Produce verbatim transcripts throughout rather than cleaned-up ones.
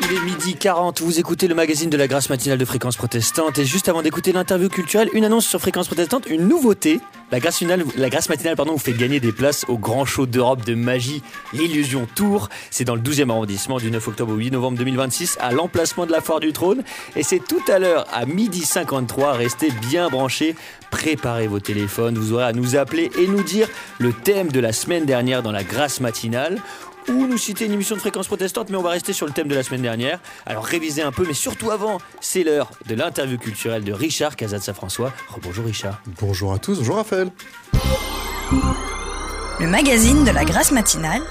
Il est midi quarante, vous écoutez le magazine de la Grâce matinale de Fréquence Protestante. Et juste avant d'écouter l'interview culturelle, une annonce sur Fréquence Protestante, une nouveauté. La Grâce, finale, la Grâce matinale pardon, vous fait gagner des places au grand show d'Europe de magie, l'Illusion Tour. C'est dans le douzième arrondissement du neuf octobre au huit novembre deux mille vingt-six à l'emplacement de la Foire du Trône. Et c'est tout à l'heure à midi cinquante-trois. Restez bien branchés. Préparez vos téléphones. Vous aurez à nous appeler et nous dire le thème de la semaine dernière dans la Grâce matinale. Ou nous citer une émission de Fréquence Protestante, mais on va rester sur le thème de la semaine dernière. Alors révisez un peu, mais surtout avant, c'est l'heure de l'interview culturelle de Richard Casazza-François. Rebonjour Richard. Bonjour à tous, bonjour Raphaël. Le magazine de la Grâce matinale.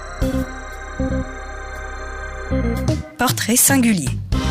Portrait singulier.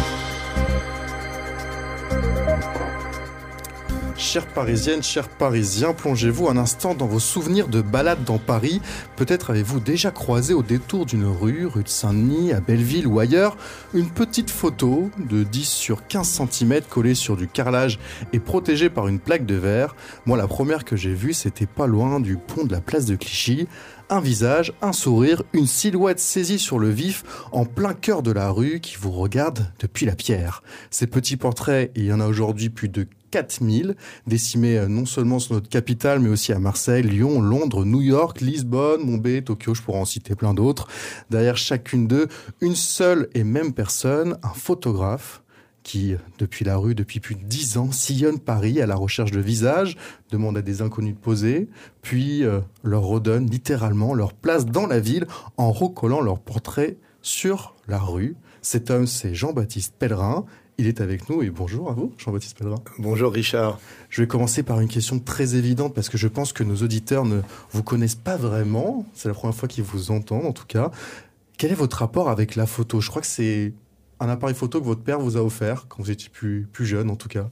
Chères Parisiennes, chers Parisiens, plongez-vous un instant dans vos souvenirs de balades dans Paris. Peut-être avez-vous déjà croisé au détour d'une rue, rue de Saint-Denis, à Belleville ou ailleurs, une petite photo de dix sur quinze centimètres collée sur du carrelage et protégée par une plaque de verre. Moi, la première que j'ai vue, c'était pas loin du pont de la place de Clichy. Un visage, un sourire, une silhouette saisie sur le vif en plein cœur de la rue qui vous regarde depuis la pierre. Ces petits portraits, il y en a aujourd'hui plus de quatre mille, décimés non seulement sur notre capitale, mais aussi à Marseille, Lyon, Londres, New York, Lisbonne, Mumbai, Tokyo, je pourrais en citer plein d'autres. Derrière chacune d'eux, une seule et même personne, un photographe, qui, depuis la rue, depuis plus de dix ans, sillonne Paris à la recherche de visages, demande à des inconnus de poser, puis euh, leur redonne littéralement leur place dans la ville en recollant leur portrait sur la rue. Cet homme, c'est Jean-Baptiste Pellerin. Il est avec nous et bonjour à vous, Jean-Baptiste Pellerin. Bonjour Richard. Je vais commencer par une question très évidente parce que je pense que nos auditeurs ne vous connaissent pas vraiment. C'est la première fois qu'ils vous entendent en tout cas. Quel est votre rapport avec la photo ? Je crois que c'est un appareil photo que votre père vous a offert quand vous étiez plus, plus jeune en tout cas.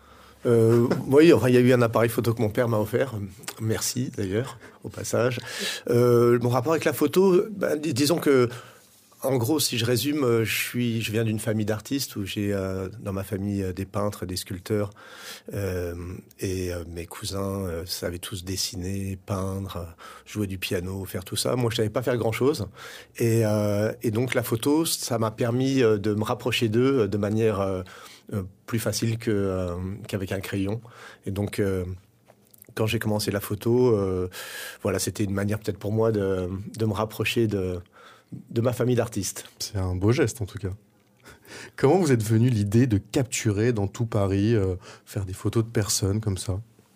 Euh, oui, enfin, il y a eu un appareil photo que mon père m'a offert. Merci d'ailleurs, au passage. Euh, mon rapport avec la photo, ben, dis- disons que en gros, si je résume, je suis, je viens d'une famille d'artistes où j'ai euh, dans ma famille euh, des peintres, des sculpteurs, euh, et euh, mes cousins euh, savaient tous dessiner, peindre, euh, jouer du piano, faire tout ça. Moi, je savais pas faire grand-chose, et, euh, et donc la photo, ça m'a permis euh, de me rapprocher d'eux de manière euh, euh, plus facile que euh, qu'avec un crayon. Et donc euh, quand j'ai commencé la photo, euh, voilà, c'était une manière peut-être pour moi de, de me rapprocher de de ma famille d'artistes. C'est un beau geste en tout cas. Comment vous êtes venu l'idée de capturer dans tout Paris, euh, faire des photos de personnes comme ça ?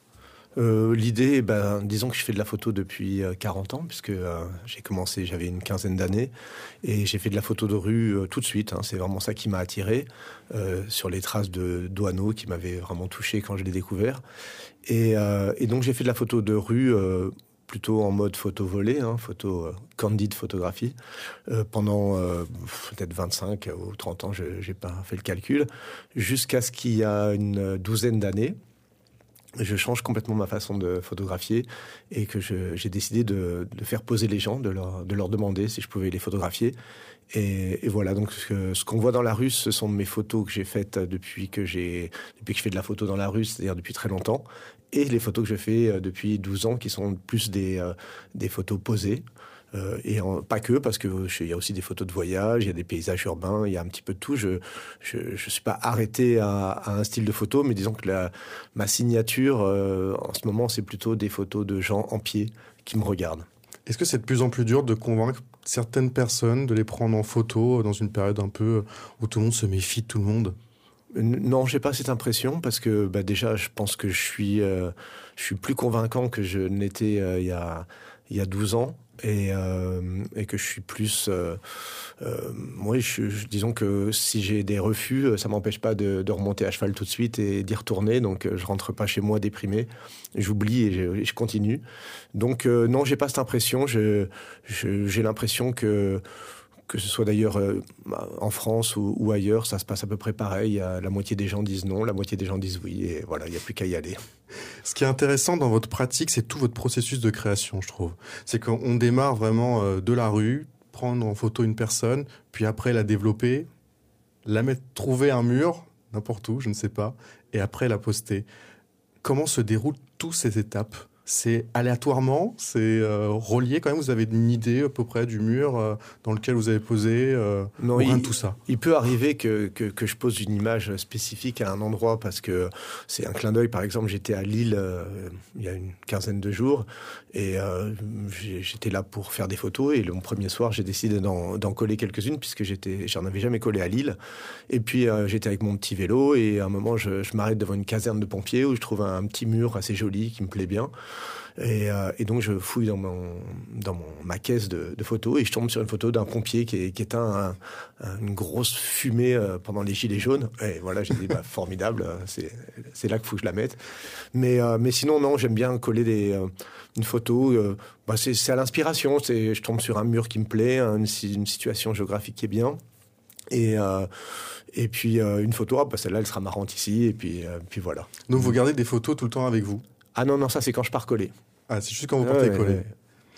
Euh, l'idée, ben, disons que je fais de la photo depuis euh, quarante ans, puisque euh, j'ai commencé, j'avais une quinzaine d'années, et j'ai fait de la photo de rue euh, tout de suite. Hein, c'est vraiment ça qui m'a attiré, euh, sur les traces de Doisneau, qui m'avaient vraiment touché quand je l'ai découvert. Et, euh, et donc j'ai fait de la photo de rue euh, plutôt en mode photo volée, hein, photo euh, candide photographie, euh, pendant euh, peut-être vingt-cinq ou trente ans, je n'ai pas fait le calcul, jusqu'à ce qu'il y a une douzaine d'années, je change complètement ma façon de photographier et que je, j'ai décidé de, de faire poser les gens, de leur, de leur demander si je pouvais les photographier. Et, et voilà, donc ce, ce qu'on voit dans la rue, ce sont mes photos que j'ai faites depuis que, j'ai, depuis que je fais de la photo dans la rue, c'est-à-dire depuis très longtemps. Et les photos que je fais depuis douze ans, qui sont plus des, euh, des photos posées. Euh, et en, pas que, parce qu'il y a aussi des photos de voyage, il y a des paysages urbains, il y a un petit peu de tout. Je ne suis pas arrêté à, à un style de photo, mais disons que la, ma signature, euh, en ce moment, c'est plutôt des photos de gens en pied qui me regardent. Est-ce que c'est de plus en plus dur de convaincre certaines personnes de les prendre en photo dans une période un peu où tout le monde se méfie de tout le monde ? Non, j'ai pas cette impression parce que bah, déjà, je pense que je suis, euh, je suis plus convaincant que je n'étais euh, il y a, il y a douze ans et, euh, et que je suis plus... Euh, euh, moi, je, je, disons que si j'ai des refus, ça m'empêche pas de, de remonter à cheval tout de suite et d'y retourner. Donc, je rentre pas chez moi déprimé. J'oublie et je, et je continue. Donc, euh, non, j'ai pas cette impression. Je, je, j'ai l'impression que... que ce soit d'ailleurs euh, en France ou, ou ailleurs, ça se passe à peu près pareil. La moitié des gens disent non, la moitié des gens disent oui, et voilà, il n'y a plus qu'à y aller. Ce qui est intéressant dans votre pratique, c'est tout votre processus de création, je trouve. C'est qu'on démarre vraiment euh, de la rue, prendre en photo une personne, puis après la développer, la mettre, trouver un mur, n'importe où, je ne sais pas, et après la poster. Comment se déroulent toutes ces étapes c'est aléatoirement, c'est euh, relié quand même. Vous avez une idée à peu près du mur euh, dans lequel vous avez posé euh, Non, ou il, rien de tout ça. Il peut arriver que, que, que je pose une image spécifique à un endroit parce que c'est un clin d'œil. Par exemple, j'étais à Lille euh, il y a une quinzaine de jours et euh, j'étais là pour faire des photos et le mon premier soir, j'ai décidé d'en, d'en coller quelques-unes puisque j'étais, j'en avais jamais collé à Lille. Et puis euh, j'étais avec mon petit vélo et à un moment, je, je m'arrête devant une caserne de pompiers où je trouve un, un petit mur assez joli qui me plaît bien. Et, euh, et donc je fouille dans, mon, dans mon, ma caisse de, de photos et je tombe sur une photo d'un pompier qui, est, qui éteint un, un, une grosse fumée euh, pendant les gilets jaunes. Et voilà, j'ai dit bah, formidable, c'est, c'est là qu'il faut que je la mette. Mais, euh, mais sinon non, j'aime bien coller des, euh, une photo. Euh, bah, c'est, c'est à l'inspiration. C'est, je tombe sur un mur qui me plaît, une, une situation géographique qui est bien. Et, euh, et puis euh, une photo, ah, bah, celle-là elle sera marrante ici. Et puis, euh, puis voilà. Donc vous gardez des photos tout le temps avec vous? Ah non, non, ça c'est quand je pars coller. Ah, c'est juste quand vous partez ouais, coller. Ouais.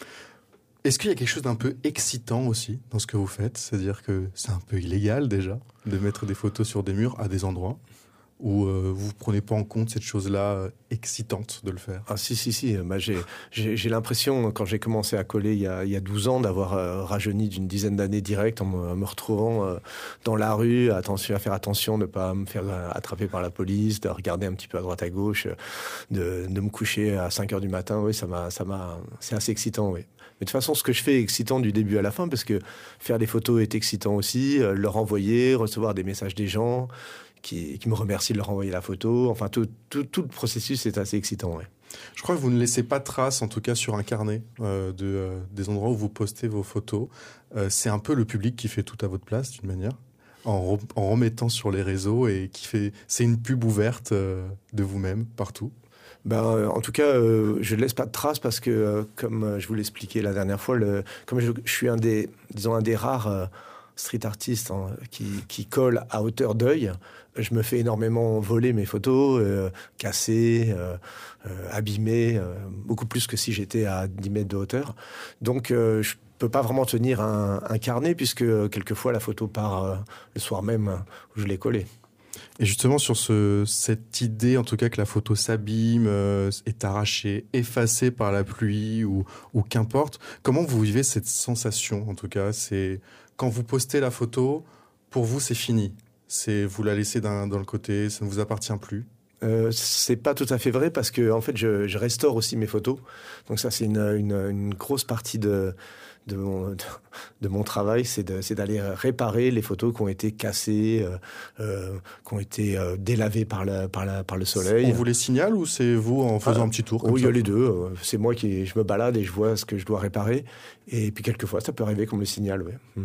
Est-ce qu'il y a quelque chose d'un peu excitant aussi dans ce que vous faites? C'est-à-dire que c'est un peu illégal déjà de mettre des photos sur des murs à des endroits où euh, vous ne prenez pas en compte cette chose-là euh, excitante de le faire? Ah si, si, si. Bah, j'ai, j'ai, j'ai l'impression, quand j'ai commencé à coller il y a, il y a douze ans, d'avoir euh, rajeuni d'une dizaine d'années direct en me, en me retrouvant euh, dans la rue, attention, à faire attention de ne pas me faire attraper par la police, de regarder un petit peu à droite à gauche, de, de me coucher à cinq heures du matin. Oui, ça m'a, ça m'a, c'est assez excitant, oui. Mais de toute façon, ce que je fais est excitant du début à la fin, parce que faire des photos est excitant aussi, euh, leur envoyer, recevoir des messages des gens qui, qui me remercient de leur envoyer la photo. Enfin, tout, tout, tout le processus est assez excitant, ouais. Je crois que vous ne laissez pas de traces, en tout cas sur un carnet, euh, de, euh, des endroits où vous postez vos photos. Euh, c'est un peu le public qui fait tout à votre place, d'une manière, en, re- en remettant sur les réseaux, et qui fait... C'est une pub ouverte euh, de vous-même, partout. Ben, euh, en tout cas, euh, je ne laisse pas de traces parce que, euh, comme euh, je vous l'expliquais la dernière fois, le, comme je, je suis un des, disons, un des rares euh, street artistes hein, qui, qui colle à hauteur d'œil, je me fais énormément voler mes photos, euh, casser, euh, euh, abîmer, euh, beaucoup plus que si j'étais à dix mètres de hauteur. Donc, euh, je peux pas vraiment tenir un, un carnet puisque euh, quelquefois la photo part euh, le soir même où je l'ai collée. Et justement, sur ce, cette idée, en tout cas, que la photo s'abîme, euh, est arrachée, effacée par la pluie ou, ou qu'importe, comment vous vivez cette sensation, en tout cas? C'est quand vous postez la photo, pour vous, c'est fini. C'est, vous la laissez d'un, dans le côté, ça ne vous appartient plus. Euh, c'est pas tout à fait vrai parce que en fait je, je restaure aussi mes photos, donc ça c'est une, une, une grosse partie de, de, mon, de, de mon travail, c'est, de, c'est d'aller réparer les photos qui ont été cassées, euh, euh, qui ont été euh, délavées par, la, par, la, par le soleil. On vous les signale ou c'est vous en faisant ah, un petit tour comme oui, ça? Il y a les deux. C'est moi qui je me balade et je vois ce que je dois réparer. Et puis quelquefois ça peut arriver qu'on me le signale. Ouais. Mmh.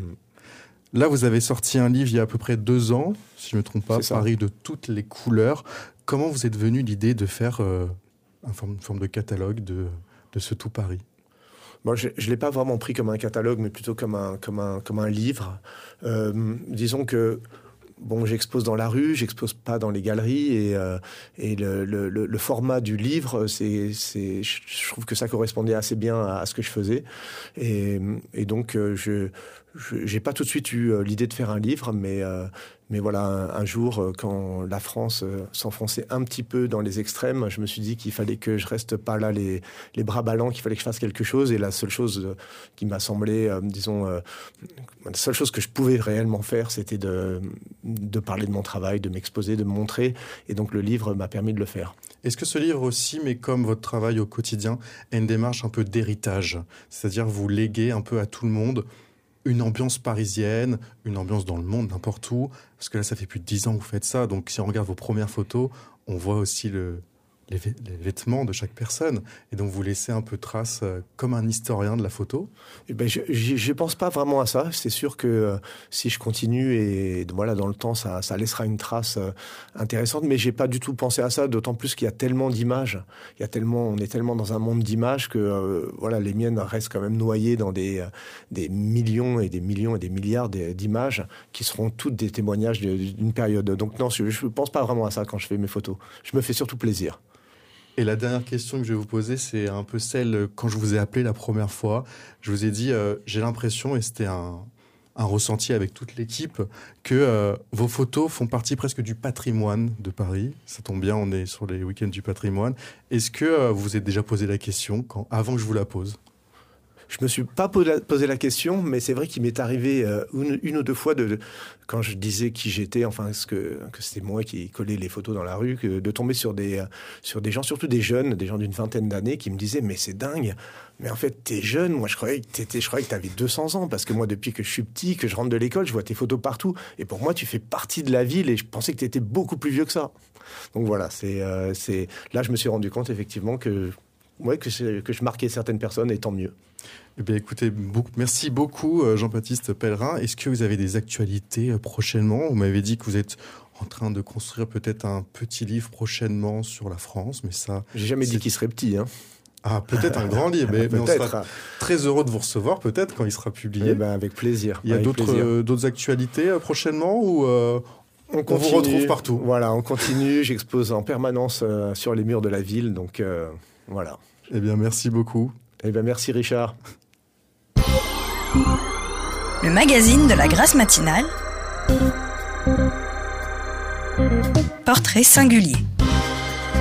Là, vous avez sorti un livre il y a à peu près deux ans, si je ne me trompe pas, Paris de toutes les couleurs. Comment vous êtes venu l'idée de faire euh, une, forme, une forme de catalogue de, de ce tout Paris? Bon, je ne l'ai pas vraiment pris comme un catalogue, mais plutôt comme un, comme un, comme un livre. Euh, disons que bon, j'expose dans la rue, j'expose pas dans les galeries, et, euh, et le, le, le format du livre, c'est, c'est, je trouve que ça correspondait assez bien à, à ce que je faisais. Et, et donc, je j'ai pas tout de suite eu l'idée de faire un livre, mais euh, mais voilà, un, un jour, quand la France s'enfonçait un petit peu dans les extrêmes, je me suis dit qu'il fallait que je reste pas là les les bras ballants, qu'il fallait que je fasse quelque chose. Et la seule chose qui m'a semblé, euh, disons, euh, la seule chose que je pouvais réellement faire, c'était de de parler de mon travail, de m'exposer, de me montrer. Et donc le livre m'a permis de le faire. Est-ce que ce livre aussi, mais comme votre travail au quotidien, est une démarche un peu d'héritage? C'est-à-dire vous léguez un peu à tout le monde une ambiance parisienne, une ambiance dans le monde, n'importe où. Parce que là, ça fait plus de dix ans que vous faites ça. Donc, si on regarde vos premières photos, on voit aussi le, les, les vêtements de chaque personne. Et donc, vous laissez un peu trace euh, comme un historien de la photo. Eh ben, je ne pense pas vraiment à ça. C'est sûr que euh, si je continue, et voilà, dans le temps, ça, ça laissera une trace euh, intéressante. Mais je n'ai pas du tout pensé à ça, d'autant plus qu'il y a tellement d'images. Il y a tellement, on est tellement dans un monde d'images que euh, voilà, les miennes restent quand même noyées dans des, euh, des millions et des millions et des milliards d'images qui seront toutes des témoignages d'une période. Donc non, je ne pense pas vraiment à ça quand je fais mes photos. Je me fais surtout plaisir. Et la dernière question que je vais vous poser, c'est un peu celle, quand je vous ai appelé la première fois, je vous ai dit, euh, j'ai l'impression, et c'était un, un ressenti avec toute l'équipe que euh, vos photos font partie presque du patrimoine de Paris. Ça tombe bien, on est sur les week-ends du patrimoine. Est-ce que euh, vous vous êtes déjà posé la question quand, avant que je vous la pose ? Je me suis pas posé la question, mais c'est vrai qu'il m'est arrivé euh, une, une ou deux fois de, de quand je disais qui j'étais, enfin ce que, que c'était moi qui collais les photos dans la rue, que de tomber sur des euh, sur des gens, surtout des jeunes, des gens d'une vingtaine d'années, qui me disaient mais c'est dingue, mais en fait t'es jeune, moi je croyais que t'étais, je croyais que t'avais deux cents ans, parce que moi depuis que je suis petit, que je rentre de l'école, je vois tes photos partout, et pour moi tu fais partie de la ville, et je pensais que t'étais beaucoup plus vieux que ça. Donc voilà, c'est euh, c'est là je me suis rendu compte effectivement que ouais que c'est, que je marquais certaines personnes, et tant mieux. Eh bien, écoutez, beaucoup, merci beaucoup Jean-Baptiste Pellerin. Est-ce que vous avez des actualités prochainement ? Vous m'avez dit que vous êtes en train de construire peut-être un petit livre prochainement sur la France, mais ça... J'ai jamais c'est... dit qu'il serait petit, hein. Ah, peut-être un grand livre, mais, mais on sera très heureux de vous recevoir peut-être quand il sera publié. Eh ben, avec plaisir. Il y a avec d'autres, plaisir. Euh, d'autres actualités euh, prochainement ou euh, on, on vous retrouve partout ? Voilà, on continue. J'expose en permanence euh, sur les murs de la ville, donc euh, voilà. Eh bien, merci beaucoup. Eh bien, merci Richard. Le magazine de la Grâce matinale. Portrait singulier.